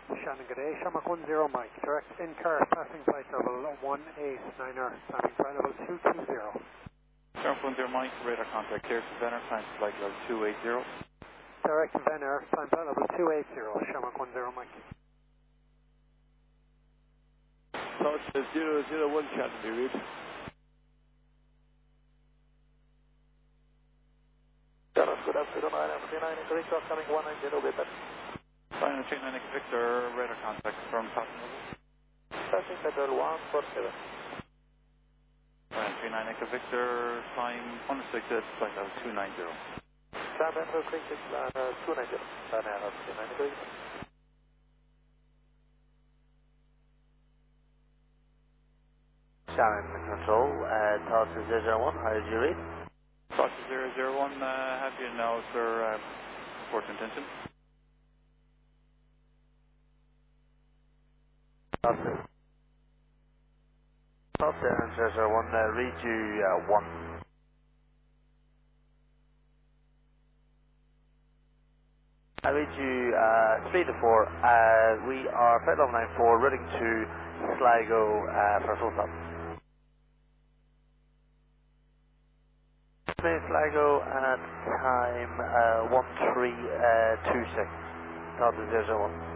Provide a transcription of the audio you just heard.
Shannon, good day. Shamrock 10 Mike, direct in-car passing flight level 189er, climbing flight level 220. Shamrock 10 Mike, radar contact here to Venner, climbing flight level 280. Direct to Venner, climb flight level 280, Shamrock 10 Mike. Touch 001 Shannon, be read. Shannon, good afternoon, I am 39 correct, coming 190 with that. Final 39 Victor, radar contact from passing level. Passing level 147. Final 39 Victor, climb 106 flight level 290. Climb and correct 290. Banana 39 correct. Shannon control, Delta 001, how did you read? Delta 001, have you now, sir, report intention? Delta 001, read you 1. I read you 3 to 4, we are flight level 94, routing to Sligo for full stop. Sligo at time 1326, Delta 001.